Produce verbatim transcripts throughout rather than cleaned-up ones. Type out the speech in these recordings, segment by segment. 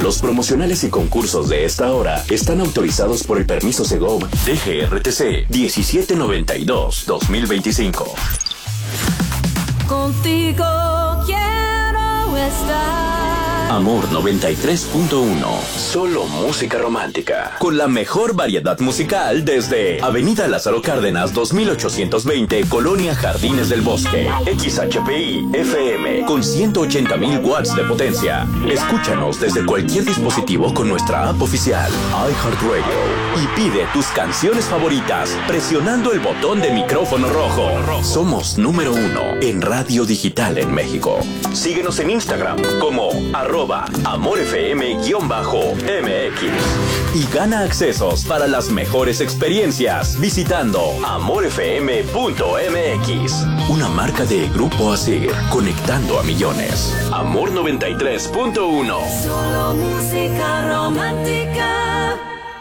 Los promocionales y concursos de esta hora están autorizados por el permiso Segov D G R T C diecisiete noventa y dos dos mil veinticinco. Contigo quiero estar. Amor noventa y tres punto uno. Solo música romántica. Con la mejor variedad musical desde Avenida Lázaro Cárdenas dos mil ochocientos veinte, Colonia Jardines del Bosque. X H P I F M con ciento ochenta mil watts de potencia. Escúchanos desde cualquier dispositivo con nuestra app oficial iHeartRadio y pide tus canciones favoritas presionando el botón de micrófono rojo. Somos número uno en radio digital en México. Síguenos en Instagram como arroba amorfm-mx y gana accesos para las mejores experiencias visitando amorfm punto m x. Una marca de Grupo Asir, conectando a millones. Amor noventa y tres punto uno. Solo música romántica.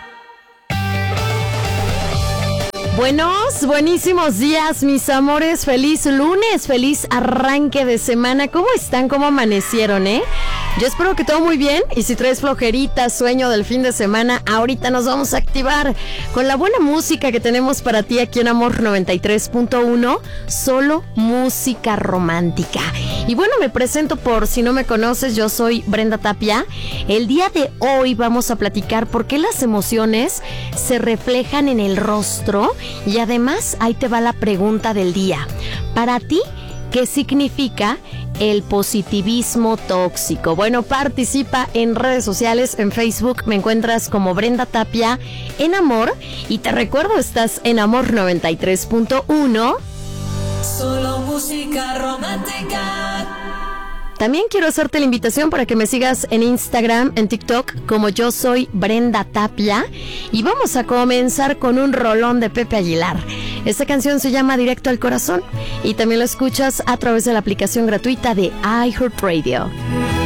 Buenos, buenísimos días, mis amores. Feliz lunes, feliz arranque de semana. ¿Cómo están? ¿Cómo amanecieron, eh? Yo espero que todo muy bien. Y si traes flojerita, sueño del fin de semana, ahorita nos vamos a activar con la buena música que tenemos para ti aquí en Amor noventa y tres punto uno. Solo música romántica. Y bueno, me presento por si no me conoces. Yo soy Brenda Tapia. El día de hoy vamos a platicar por qué las emociones se reflejan en el rostro. Y además, ahí te va la pregunta del día. Para ti, ¿qué significa el positivismo tóxico? Bueno, participa en redes sociales. En Facebook me encuentras como Brenda Tapia en Amor. Y te recuerdo, estás en Amor noventa y tres punto uno. Solo música romántica. También quiero hacerte la invitación para que me sigas en Instagram, en TikTok, como yo soy Brenda Tapia. Y vamos a comenzar con un rolón de Pepe Aguilar. Esta canción se llama Directo al Corazón y también lo escuchas a través de la aplicación gratuita de iHeartRadio.